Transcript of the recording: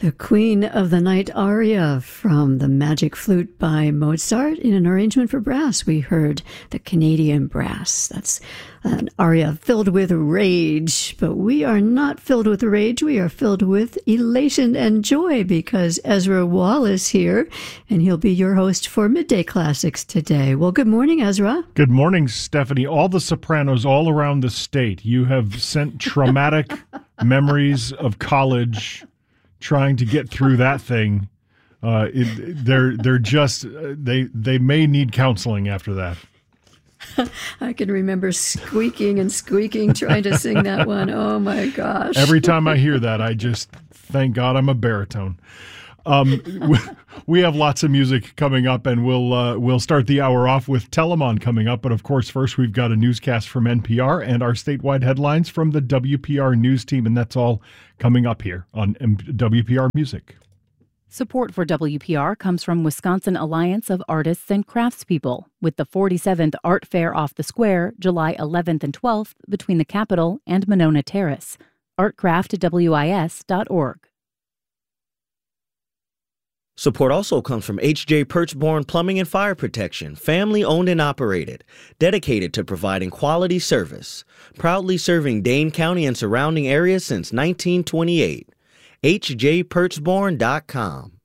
The Queen of the Night aria from the Magic Flute by Mozart in an arrangement for brass. We heard the Canadian Brass. That's an aria filled with rage, but we are not filled with rage. We are filled with elation and joy because Ezra Wall is here, and he'll be your host for Midday Classics today. Well, good morning, Ezra. Good morning, Stephanie. All the Sopranos all around the state. You have sent traumatic memories of college trying to get through that thing. They're just they may need counseling after that. I can remember squeaking and squeaking trying to sing that one. Oh my gosh. Every time I hear that, I just thank God I'm a baritone. We have lots of music coming up, and we'll start the hour off with Telemon coming up. But of course, first we've got a newscast from NPR and our statewide headlines from the WPR news team, and that's all coming up here on WPR Music. Support for WPR comes from Wisconsin Alliance of Artists and Craftspeople, with the 47th Art Fair off the Square, July 11th and 12th, between the Capitol and Monona Terrace. artcraftwis.org. Support also comes from H.J. Perchborn Plumbing and Fire Protection, family owned and operated, dedicated to providing quality service. Proudly serving Dane County and surrounding areas since 1928. HJPerchborn.com.